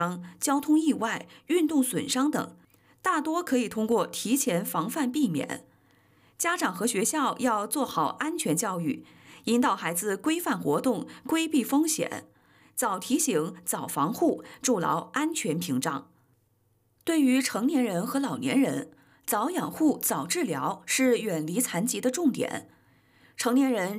交通意外、运动损伤等，大多可以通过提前防范避免。家长和学校要做好安全教育，引导孩子规范活动，规避风险，早提醒、早防护，筑牢安全屏障。对于成年人和老年人，早养护、早治疗是远离残疾的重点。成年人